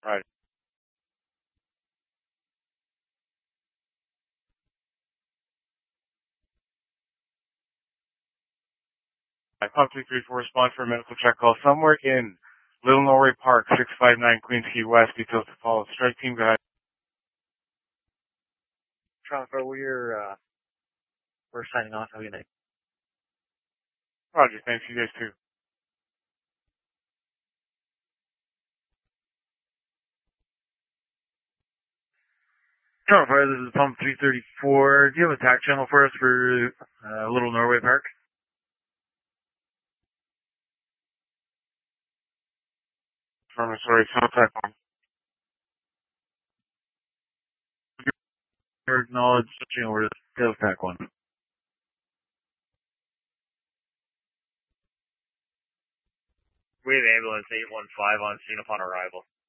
Right. I Pump 234 respond for a medical check call somewhere in Little Norway Park, 659 Queens Key West. Details to follow. Strike team, go ahead. Trumper, we're signing off. Have a good night. Roger, thanks. You guys too. Trumper, this is Pump 334. Do you have a tack channel for us for Little Norway Park? Sorry, contact one. Acknowledge channel over to Sales Tack 1. We have ambulance 815 on scene upon arrival.